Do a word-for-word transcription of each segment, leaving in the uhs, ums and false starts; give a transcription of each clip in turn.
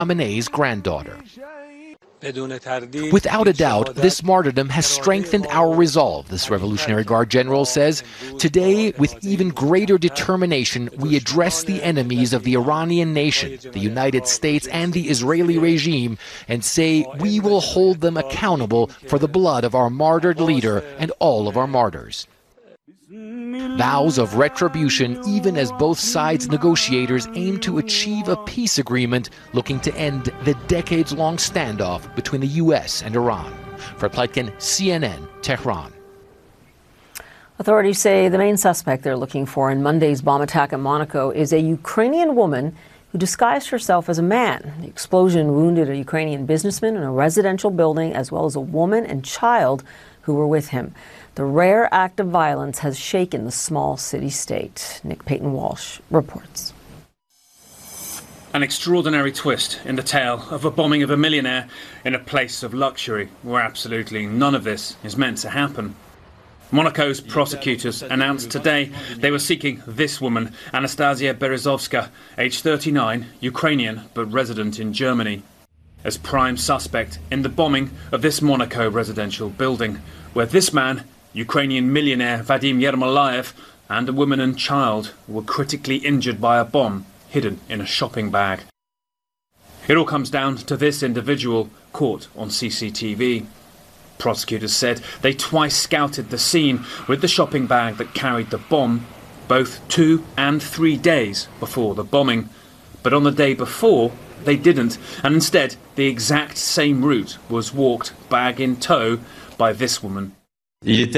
Khamenei's granddaughter. Without a doubt, this martyrdom has strengthened our resolve, this Revolutionary Guard general says. Today, with even greater determination, we address the enemies of the Iranian nation, the United States, and the Israeli regime, and say we will hold them accountable for the blood of our martyred leader and all of our martyrs. Vows of retribution, even as both sides' negotiators aim to achieve a peace agreement looking to end the decades-long standoff between the U S and Iran. Fred Pleitgen, C N N, Tehran. Authorities say the main suspect they're looking for in Monday's bomb attack in Monaco is a Ukrainian woman who disguised herself as a man. The explosion wounded a Ukrainian businessman in a residential building, as well as a woman and child who were with him. The rare act of violence has shaken the small city-state. Nick Payton-Walsh reports. An extraordinary twist in the tale of a bombing of a millionaire in a place of luxury where absolutely none of this is meant to happen. Monaco's prosecutors announced today they were seeking this woman, Anastasia Berezovska, aged thirty-nine, Ukrainian but resident in Germany, as prime suspect in the bombing of this Monaco residential building, where this man, Ukrainian millionaire Vadim Yermolayev, and a woman and child were critically injured by a bomb hidden in a shopping bag. It all comes down to this individual caught on C C T V. Prosecutors said they twice scouted the scene with the shopping bag that carried the bomb, both two and three days before the bombing. But on the day before, they didn't, and instead the exact same route was walked, bag in tow, by this woman. It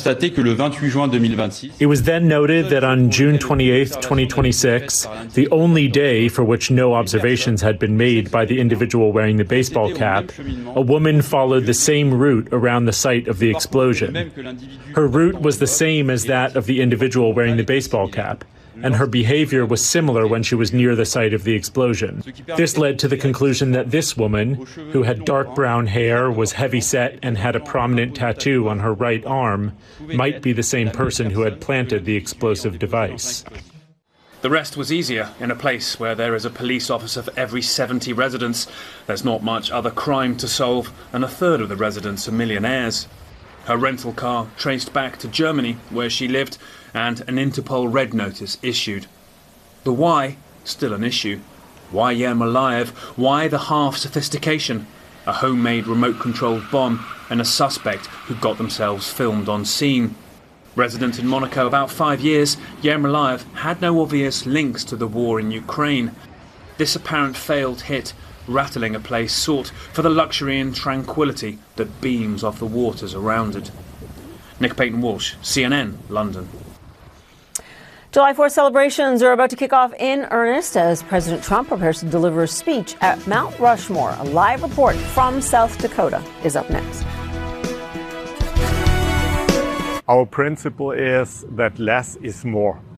was then noted that on June twenty-eighth, twenty twenty-six, the only day for which no observations had been made by the individual wearing the baseball cap, a woman followed the same route around the site of the explosion. Her route was the same as that of the individual wearing the baseball cap, and her behavior was similar when she was near the site of the explosion. This led to the conclusion that this woman, who had dark brown hair, was heavy-set, and had a prominent tattoo on her right arm, might be the same person who had planted the explosive device. The rest was easier in a place where there is a police officer for every seventy residents. There's not much other crime to solve, and a third of the residents are millionaires. Her rental car traced back to Germany, where she lived, and an Interpol red notice issued. The why, still an issue. Why Yermolayev? Why the half-sophistication? A homemade remote-controlled bomb and a suspect who got themselves filmed on scene. Resident in Monaco about five years, Yermolayev had no obvious links to the war in Ukraine. This apparent failed hit rattling a place sought for the luxury and tranquility that beams off the waters around it. Nick Payton-Walsh, C N N, London. July fourth celebrations are about to kick off in earnest as President Trump prepares to deliver a speech at Mount Rushmore. A live report from South Dakota is up next. Our principle is that less is more.